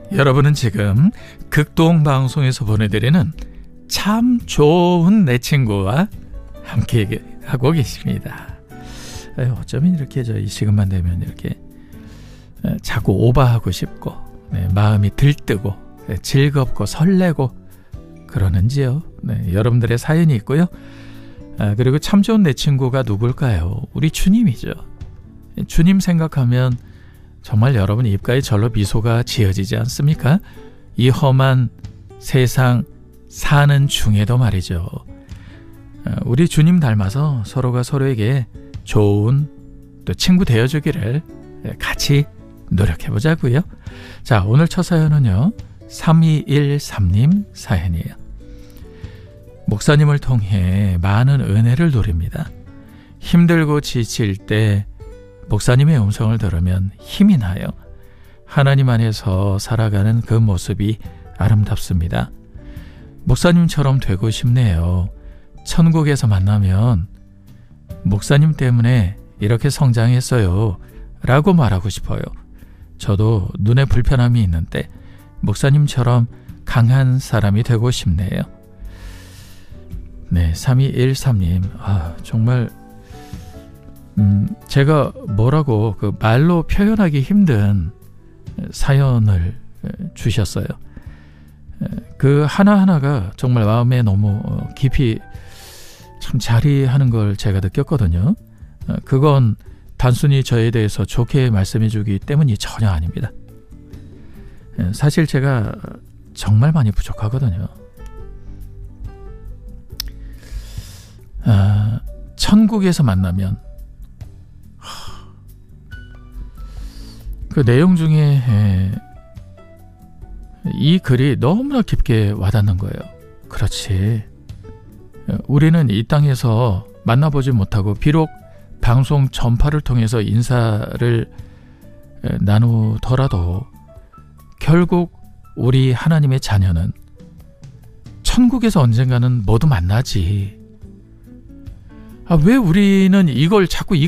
여러분은 지금 극동방송에서 보내드리는 참 좋은 내 친구와 함께 하고 계십니다. 어쩌면 이렇게 이 시간만 되면 이렇게 자꾸 오바하고 싶고 마음이 들뜨고 즐겁고 설레고 그러는지요. 여러분들의 사연이 있고요. 그리고 참 좋은 내 친구가 누굴까요? 우리 주님이죠. 주님 생각하면 정말 여러분 입가에 절로 미소가 지어지지 않습니까? 이 험한 세상 사는 중에도 말이죠. 우리 주님 닮아서 서로가 서로에게 좋은 또 친구 되어주기를 같이 노력해보자고요. 자, 오늘 첫 사연은요, 3213님 사연이에요. 목사님을 통해 많은 은혜를 누립니다. 힘들고 지칠 때 목사님의 음성을 들으면 힘이 나요. 하나님 안에서 살아가는 그 모습이 아름답습니다. 목사님처럼 되고 싶네요. 천국에서 만나면 목사님 때문에 이렇게 성장했어요 라고 말하고 싶어요. 저도 눈에 불편함이 있는데 목사님처럼 강한 사람이 되고 싶네요. 네, 3213님, 정말 제가 뭐라고 말로 표현하기 힘든 사연을 주셨어요. 그 하나하나가 정말 마음에 너무 깊이 참 자리하는 걸 제가 느꼈거든요. 그건 단순히 저에 대해서 좋게 말씀해 주기 때문이 전혀 아닙니다. 사실 제가 정말 많이 부족하거든요. 천국에서 만나면 그 내용 중에 이 글이 너무나 깊게 와닿는 거예요. 그렇지. 우리는 이 땅에서 만나보지 못하고 비록 방송 전파를 통해서 인사를 나누더라도 결국 우리 하나님의 자녀는 천국에서 언젠가는 모두 만나지. 왜 우리는 이걸 자꾸